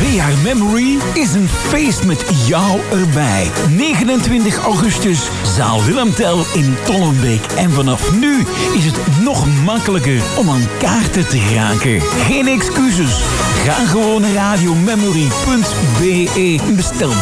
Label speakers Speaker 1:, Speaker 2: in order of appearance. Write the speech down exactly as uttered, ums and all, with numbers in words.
Speaker 1: Twee jaar Memory is een feest met jou erbij. negenentwintig augustus, zaal Willem Tell in Tollenbeek. En vanaf nu is het nog makkelijker om aan kaarten te geraken. Geen excuses. Ga gewoon naar radiomemory punt be. Bestel